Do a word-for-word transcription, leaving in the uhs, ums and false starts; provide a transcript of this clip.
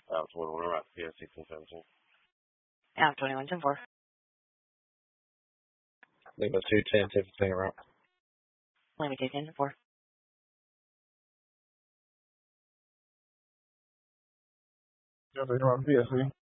Uh, twenty-one around P S sixteen seventeen. Yeah, twenty-one ten four. Lima two ten fifteen around. Lima two ten four. Yeah, they're on P S C.